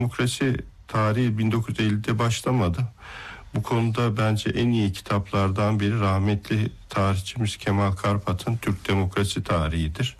Demokrasi tarihi 1950'de başlamadı. Bu konuda bence en iyi kitaplardan biri rahmetli tarihçimiz Kemal Karpat'ın Türk Demokrasi Tarihi'dir.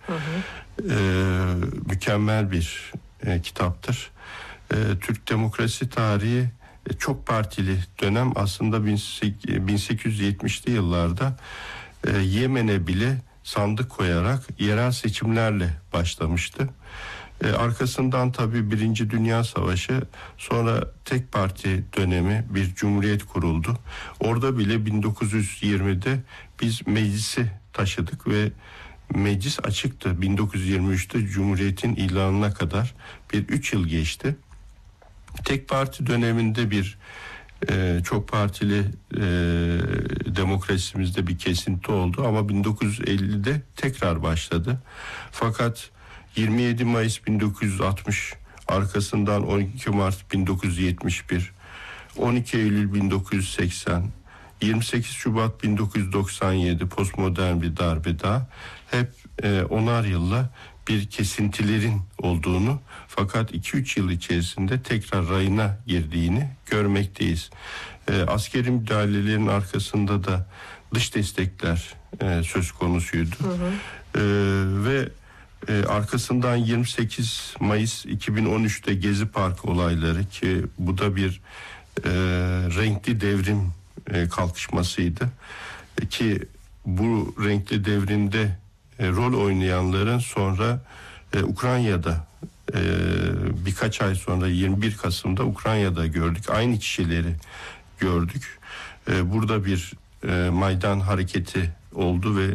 Mükemmel bir kitaptır. Türk Demokrasi Tarihi çok partili dönem aslında 1870'li yıllarda Yemen'e bile sandık koyarak yerel seçimlerle başlamıştı. Arkasından tabii Birinci Dünya Savaşı, sonra tek parti dönemi, bir cumhuriyet kuruldu. Orada bile 1920'de biz meclisi taşıdık ve meclis açıktı. 1923'te Cumhuriyet'in ilanına kadar bir 3 yıl geçti. Tek parti döneminde bir çok partili demokrasimizde bir kesinti oldu ama 1950'de tekrar başladı. Fakat 27 Mayıs 1960, arkasından 12 Mart 1971, 12 Eylül 1980, 28 Şubat 1997 postmodern bir darbe daha, hep 10'ar yılla bir kesintilerin olduğunu, fakat 2-3 yıl içerisinde tekrar rayına girdiğini görmekteyiz. Askeri müdahalelerin arkasında da dış destekler söz konusuydu. Ve arkasından 28 Mayıs 2013'te Gezi Parkı olayları, ki bu da bir renkli devrim kalkışmasıydı. Ki bu renkli devrimde rol oynayanların sonra Ukrayna'da birkaç ay sonra 21 Kasım'da Ukrayna'da gördük. Aynı kişileri gördük. Burada bir Maydan hareketi oldu ve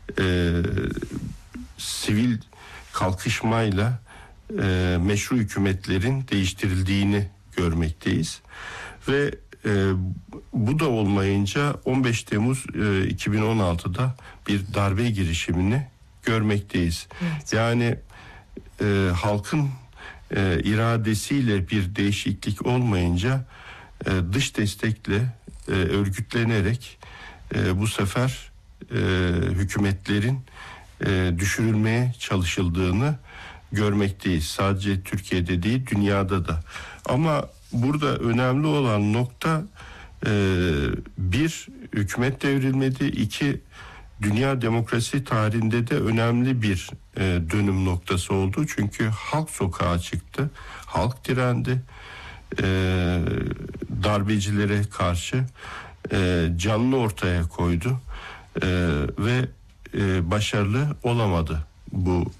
sivil kalkışmayla meşru hükümetlerin değiştirildiğini görmekteyiz. Ve bu da olmayınca 15 Temmuz 2016'da bir darbe girişimini görmekteyiz. Evet. Yani halkın iradesiyle bir değişiklik olmayınca dış destekle örgütlenerek bu sefer hükümetlerin düşürülmeye çalışıldığını görmekteyiz. Sadece Türkiye'de değil, dünyada da. Ama burada önemli olan nokta, bir, hükümet devrilmedi. İki, dünya demokrasi tarihinde de önemli bir dönüm noktası oldu. Çünkü halk sokağa çıktı. Halk direndi. Darbecilere karşı canını ortaya koydu. Ve başarılı olamadı bu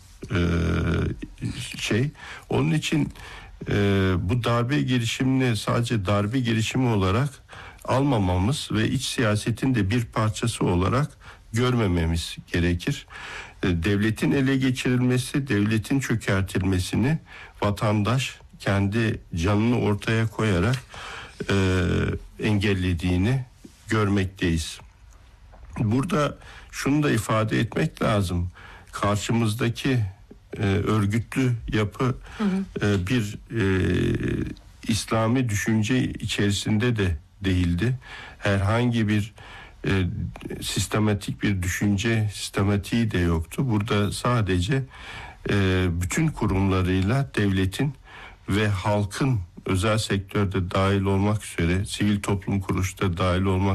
şey. Onun için bu darbe girişimini sadece darbe girişimi olarak almamamız ve iç siyasetin de bir parçası olarak görmememiz gerekir. Devletin ele geçirilmesi, devletin çökertilmesini vatandaş kendi canını ortaya koyarak engellediğini görmekteyiz. Burada şunu da ifade etmek lazım. Karşımızdaki örgütlü yapı bir İslami düşünce içerisinde de değildi. Herhangi bir sistematik bir düşünce sistematiği de yoktu. Burada sadece bütün kurumlarıyla devletin ve halkın, özel sektörde dahil olmak üzere, sivil toplum kuruluşları dahil olmak